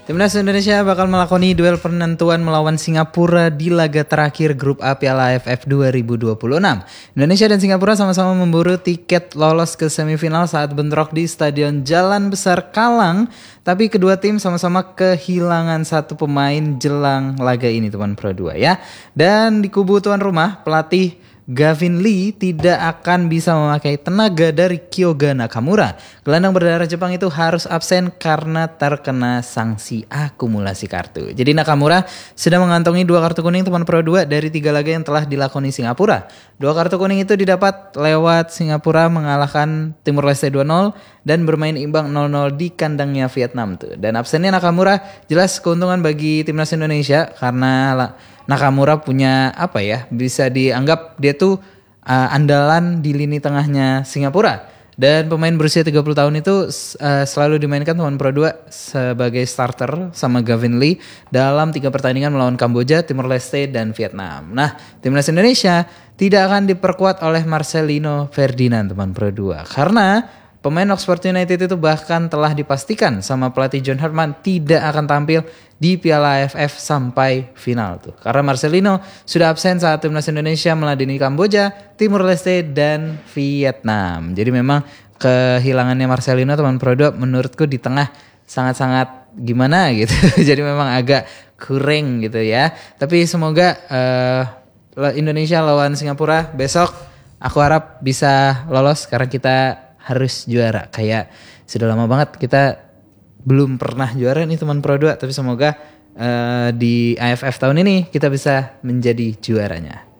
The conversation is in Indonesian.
Timnas Indonesia bakal melakoni duel penentuan melawan Singapura di laga terakhir grup A Piala AFF 2026. Indonesia dan Singapura sama-sama memburu tiket lolos ke semifinal saat bentrok di Stadion Jalan Besar Kalang, tapi kedua tim sama-sama kehilangan satu pemain jelang laga ini teman Pro 2 ya. Dan di kubu tuan rumah, pelatih Gavin Lee tidak akan bisa memakai tenaga dari Kyoga Nakamura. Gelandang berdarah Jepang itu harus absen karena terkena sanksi akumulasi kartu. Jadi Nakamura sudah mengantongi 2 kartu kuning teman Pro 2 dari 3 laga yang telah dilakoni Singapura. 2 kartu kuning itu didapat lewat Singapura mengalahkan Timor Leste 2-0 dan bermain imbang 0-0 di kandangnya Vietnam tuh. Dan absennya Nakamura jelas keuntungan bagi timnas Indonesia karena Nakamura punya bisa dianggap dia tuh andalan di lini tengahnya Singapura. Dan pemain berusia 30 tahun itu selalu dimainkan teman Pro 2 sebagai starter sama Gavin Lee dalam 3 pertandingan melawan Kamboja, Timor Leste, dan Vietnam. Nah, timnas Indonesia tidak akan diperkuat oleh Marcelino Ferdinand teman Pro 2 karena pemain Oxford United itu bahkan telah dipastikan sama pelatih John Hartman tidak akan tampil di Piala AFF sampai final tuh. Karena Marcelino sudah absen saat timnas Indonesia meladeni Kamboja, Timor Leste, dan Vietnam. Jadi memang kehilangannya Marcelino teman Pro 2 menurutku di tengah sangat-sangat gimana gitu. Jadi memang agak kurang gitu ya. Tapi semoga Indonesia lawan Singapura besok aku harap bisa lolos karena kita harus juara. Kayak sudah lama banget kita belum pernah juara nih teman Pro 2, tapi semoga di AFF tahun ini kita bisa menjadi juaranya.